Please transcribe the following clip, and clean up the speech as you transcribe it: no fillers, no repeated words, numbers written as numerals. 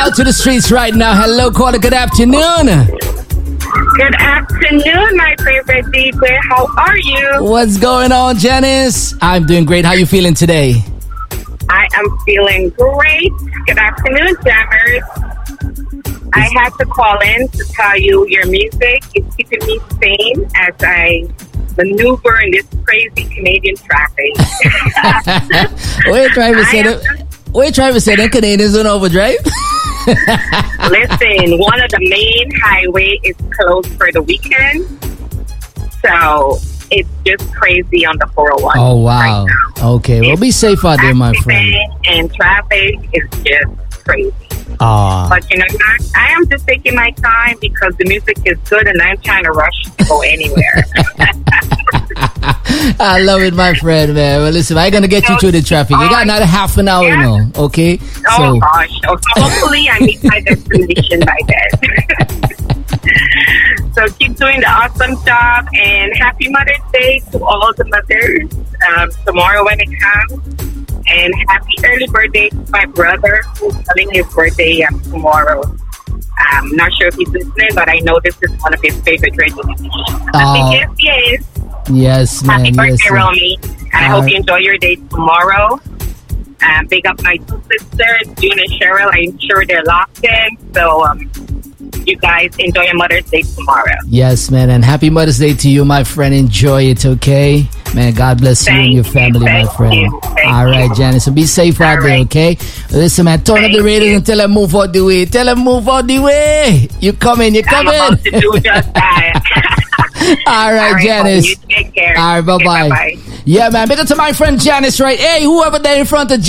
Out to the streets right now. Hello, caller. Good afternoon. Good afternoon, my favorite DJ. How are you? What's going on, Janice? I'm doing great. How you feeling today? I am feeling great. Good afternoon, jammers. I had to call in to tell you your music is keeping me sane as I maneuver in this crazy Canadian traffic. We're trying to say that Canadians on overdrive. Listen, one of the main highway is closed for the weekend, so it's just crazy on the 401. Oh wow! Right, okay, well, be safe out there, my friend. And traffic is just crazy. Ah. But you know what? I am just taking my time because the music is good and I'm trying to rush to go anywhere. I love it, my friend, man. Well, listen, I'm going to get you through the traffic. You got another half an hour now, okay? Oh, gosh. Okay. Hopefully I meet my destination by then. So keep doing the awesome job and happy Mother's Day to all the mothers tomorrow when it comes. And happy early birthday to my brother who's having his birthday tomorrow. I'm not sure if he's listening, but I know this is one of his favorite radio stations. I think yes, he is. Yes, man. Happy birthday, Romy. And I hope you enjoy your day tomorrow. Big up my two sisters, June and Cheryl. I'm sure they're locked in. So you guys enjoy your Mother's Day tomorrow. Yes, man. And happy Mother's Day to you, my friend. Enjoy it, okay? Man, God bless you and your family, my friend. All right, Janice. So be safe out there, okay? Listen, man, turn up the radio and tell them move out the way. Tell them move out the way. You coming, you coming. I'm about to do just that. All right, Janice. You take care. All right, bye-bye. Okay, bye-bye. Yeah, man. Big up to my friend Janice, right? Hey, whoever there in front of Janice.